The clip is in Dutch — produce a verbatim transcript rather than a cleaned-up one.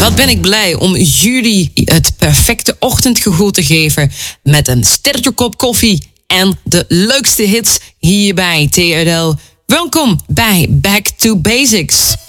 Wat ben ik blij om jullie het perfecte ochtendgevoel te geven met een sterke kop koffie en de leukste hits hier bij T R L. Welkom bij Back to Basics.